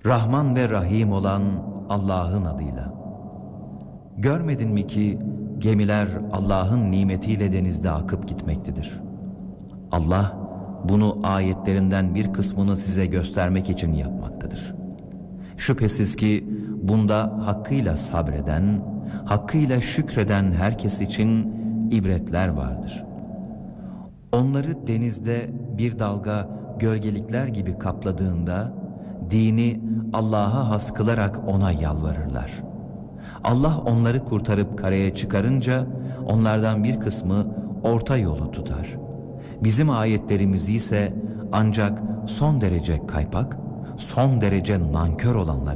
Rahman ve Rahim olan Allah'ın adıyla. Görmedin mi ki gemiler Allah'ın nimetiyle denizde akıp gitmektedir. Allah bunu ayetlerinden bir kısmını size göstermek için yapmaktadır. Şüphesiz ki bunda hakkıyla sabreden, hakkıyla şükreden herkes için ibretler vardır. Onları denizde bir dalga gölgelikler gibi kapladığında dini Allah'a has kılarak ona yalvarırlar. Allah onları kurtarıp karaya çıkarınca onlardan bir kısmı orta yolu tutar. Bizim ayetlerimizi ise ancak son derece kaypak, son derece nankör olanlar